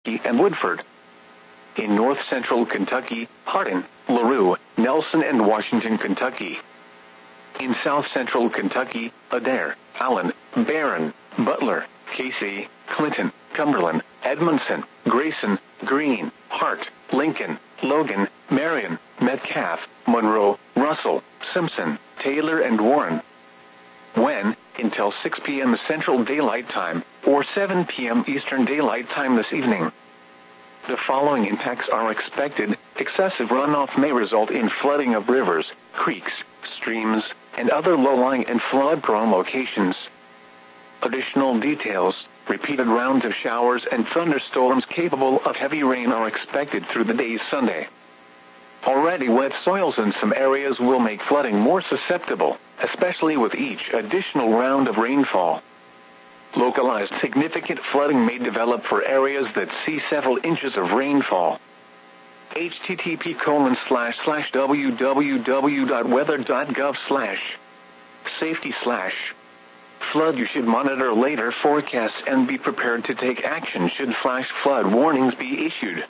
and Woodford. In north-central Kentucky, Hardin, LaRue, Nelson, and Washington, Kentucky. In south-central Kentucky, Adair, Allen, Barron, Butler, Casey, Clinton, Cumberland, Edmondson, Grayson, Greene, Hart, Lincoln, Logan, Marion, Metcalf, Monroe, Russell, Simpson, Taylor, and Warren. When, until 6 p.m. Central Daylight Time, or 7 p.m. Eastern Daylight Time this evening. The following impacts are expected. Excessive runoff may result in flooding of rivers, creeks, streams, and other low-lying and flood-prone locations. Additional details, repeated rounds of showers and thunderstorms capable of heavy rain are expected through the day Sunday. Already wet soils in some areas will make flooding more susceptible, especially with each additional round of rainfall. Localized significant flooding may develop for areas that see several inches of rainfall. http://www.weather.gov/safety/flood. You should monitor later forecasts and be prepared to take action should flash flood warnings be issued.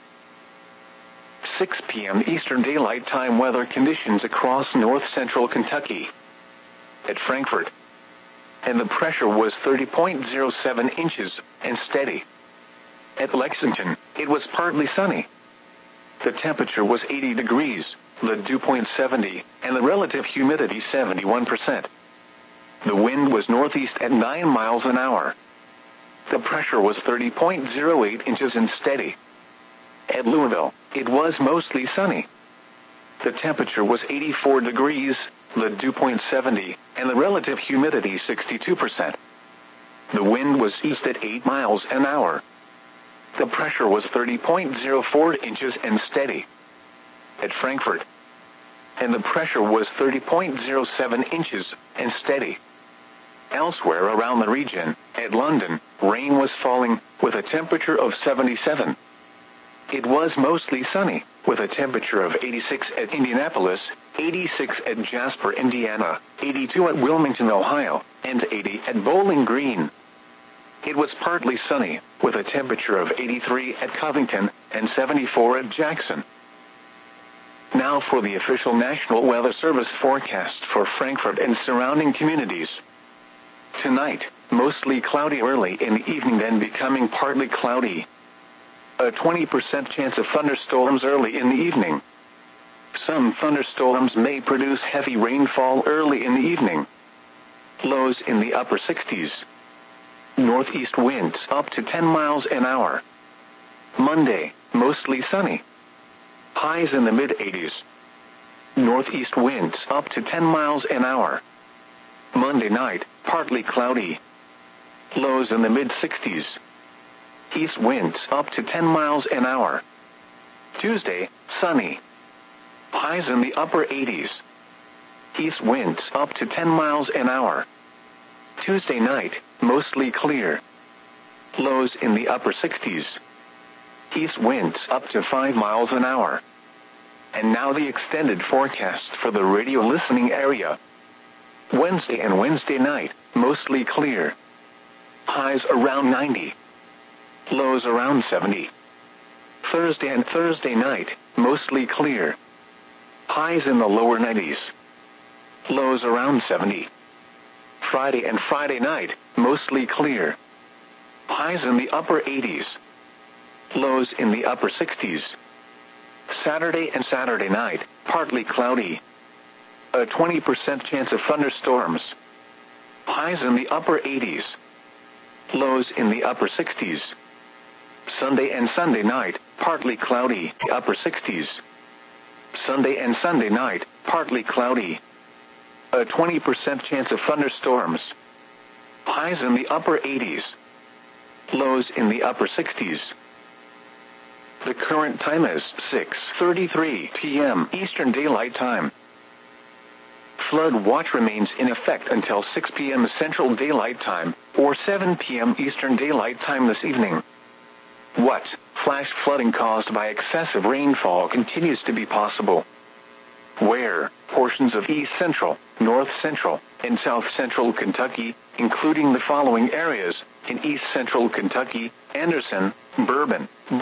6 p.m. Eastern Daylight Time weather conditions across north-central Kentucky. At Frankfort, and the pressure was 30.07 inches and steady. At Lexington, it was partly sunny. The temperature was 80 degrees, the dew point 70, and the relative humidity 71%. The wind was northeast at 9 miles an hour. The pressure was 30.08 inches and steady. At Louisville, it was mostly sunny. The temperature was 84 degrees, the dew point 70, and the relative humidity 62%. The wind was east at 8 miles an hour. The pressure was 30.04 inches and steady. At Frankfort, and the pressure was 30.07 inches and steady. Elsewhere around the region, at London, rain was falling, with a temperature of 77. It was mostly sunny, with a temperature of 86 at Indianapolis, 86 at Jasper, Indiana, 82 at Wilmington, Ohio, and 80 at Bowling Green. It was partly sunny, with a temperature of 83 at Covington and 74 at Jackson. Now for the official National Weather Service forecast for Frankfort and surrounding communities. Tonight, mostly cloudy early in the evening, then becoming partly cloudy. A 20% chance of thunderstorms early in the evening. Some thunderstorms may produce heavy rainfall early in the evening. Lows in the upper 60s. Northeast winds up to 10 miles an hour. Monday, mostly sunny. Highs in the mid-80s. Northeast winds up to 10 miles an hour. Monday night, partly cloudy. Lows in the mid-60s. East winds up to 10 miles an hour. Tuesday, sunny. Highs in the upper 80s. East winds up to 10 miles an hour. Tuesday night, mostly clear. Lows in the upper 60s. East winds up to 5 miles an hour. And now the extended forecast for the radio listening area. Wednesday and Wednesday night, mostly clear. Highs around 90. Lows around 70. Thursday and Thursday night, mostly clear. Highs in the lower 90s. Lows around 70. Friday and Friday night, mostly clear. Highs in the upper 80s. Lows in the upper 60s. Saturday and Saturday night, partly cloudy. A 20% chance of thunderstorms. Highs in the upper 80s. Lows in the upper 60s. Sunday and Sunday night, partly cloudy, upper 60s. Sunday and Sunday night, partly cloudy. A 20% chance of thunderstorms. Highs in the upper 80s. Lows in the upper 60s. The current time is 6:33 p.m. Eastern Daylight Time. Flood watch remains in effect until 6 p.m. Central Daylight Time, or 7 p.m. Eastern Daylight Time this evening. What? Flash flooding caused by excessive rainfall continues to be possible. Where? Portions of East Central, North Central, and South Central Kentucky, including the following areas: in East Central Kentucky, Anderson, Bourbon,